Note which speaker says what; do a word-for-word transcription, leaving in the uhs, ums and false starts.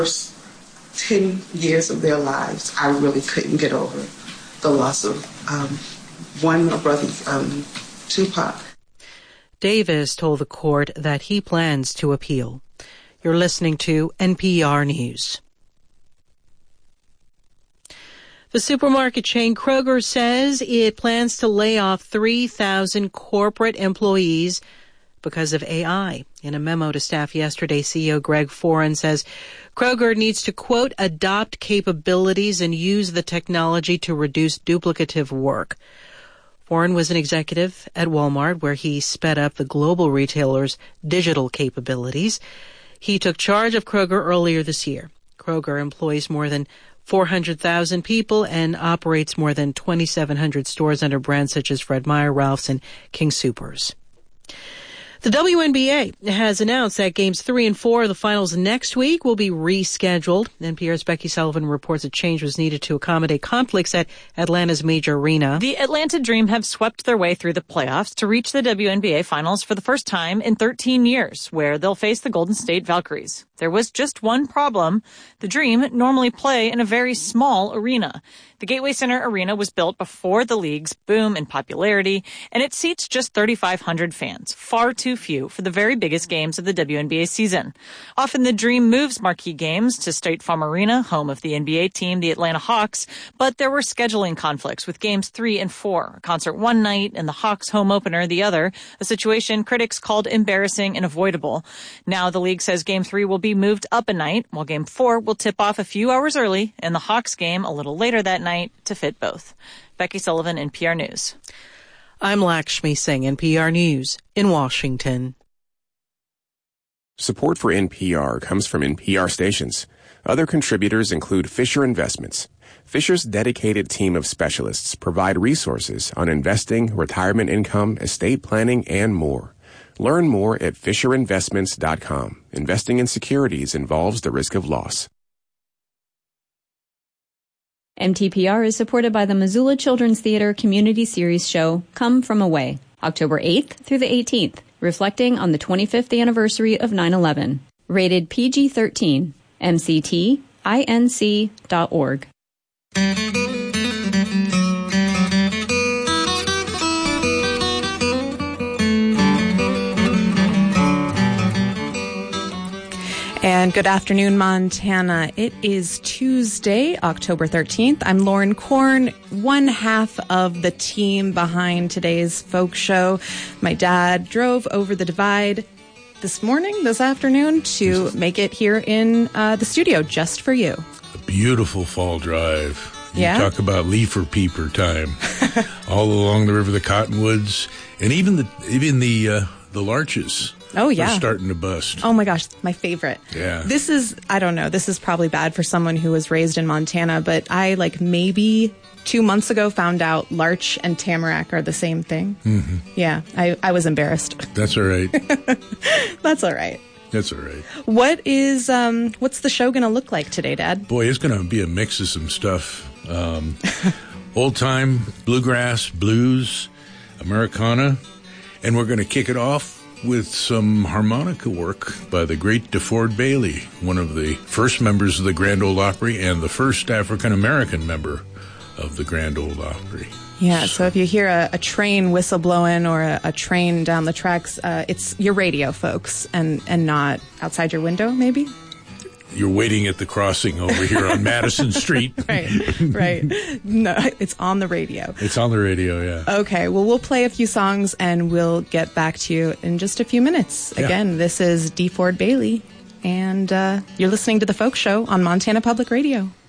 Speaker 1: First ten years of their lives, I really couldn't get over the loss of um, one brother, um, Tupac.
Speaker 2: Davis told the court that he plans to appeal. You're listening to N P R News. The supermarket chain Kroger says it plans to lay off three thousand corporate employees because of A I. In a memo to staff yesterday, C E O Greg Foran says Kroger needs to, quote, adopt capabilities and use the technology to reduce duplicative work. Foran was an executive at Walmart, where he sped up the global retailer's digital capabilities. He took charge of Kroger earlier this year. Kroger employs more than four hundred thousand people and operates more than twenty-seven hundred stores under brands such as Fred Meyer, Ralph's, and King Soopers. The W N B A has announced that games three and four of the finals next week will be rescheduled. N P R's Becky Sullivan reports a change was needed to accommodate conflicts at Atlanta's major arena.
Speaker 3: The Atlanta Dream have swept their way through the playoffs to reach the W N B A finals for the first time in thirteen years, where they'll face the Golden State Valkyries. There was just one problem. The Dream normally play in a very small arena. The Gateway Center Arena was built before the league's boom in popularity, and it seats just thirty-five hundred fans, far too few for the very biggest games of the W N B A season. Often the Dream moves marquee games to State Farm Arena, home of the N B A team, the Atlanta Hawks, but there were scheduling conflicts with games three and four, a concert one night and the Hawks home opener the other, a situation critics called embarrassing and avoidable. Now the league says game three will be moved up a night, while game four will tip off a few hours early, and the Hawks game a little later that night to fit both. Becky Sullivan, N P R News.
Speaker 2: I'm Lakshmi Singh, N P R News in Washington.
Speaker 4: Support for N P R comes from N P R stations. Other contributors include Fisher Investments. Fisher's dedicated team of specialists provide resources on investing, retirement income, estate planning, and more. Learn more at fisher investments dot com. Investing in securities involves the risk of loss.
Speaker 5: M T P R is supported by the Missoula Children's Theater Community Series show Come From Away, October eighth through the eighteenth, reflecting on the twenty-fifth anniversary of nine eleven. Rated P G thirteen. M C T I N C dot org.
Speaker 6: And good afternoon, Montana. It is Tuesday, October thirteenth. I'm Lauren Korn, one half of the team behind today's folk show. My dad drove over the divide this morning, this afternoon, to make it here in uh, the studio just for you.
Speaker 7: A beautiful fall drive. You
Speaker 6: yeah?
Speaker 7: talk about leafer peeper time. All along the river, the cottonwoods, and even the even the uh, the larches.
Speaker 6: Oh, yeah.
Speaker 7: They're starting to bust.
Speaker 6: Oh, my gosh. My favorite.
Speaker 7: Yeah.
Speaker 6: This is, I don't know, this is probably bad for someone who was raised in Montana, but I, like, maybe two months ago found out larch and tamarack are the same thing.
Speaker 7: Mm-hmm.
Speaker 6: Yeah. I, I was embarrassed.
Speaker 7: That's all right.
Speaker 6: That's all right.
Speaker 7: That's all right.
Speaker 6: What is, um, what's the show going to look like today, Dad?
Speaker 7: Boy, it's going to be a mix of some stuff. Um, old-time bluegrass, blues, Americana, and we're going to kick it off with some harmonica work by the great DeFord Bailey, one of the first members of the Grand Ole Opry and the first African-American member of the Grand Ole Opry.
Speaker 6: Yeah, so if you hear a, a train whistle blowing or a, a train down the tracks, uh, it's your radio, folks, and, and not outside your window, maybe?
Speaker 7: You're waiting at the crossing over here on Madison Street.
Speaker 6: Right, right. No, it's on the radio.
Speaker 7: It's on the radio, yeah.
Speaker 6: Okay, well, we'll play a few songs and we'll get back to you in just a few minutes.
Speaker 7: Yeah.
Speaker 6: Again, this is DeFord Bailey, and uh, you're listening to The Folk Show on Montana Public Radio.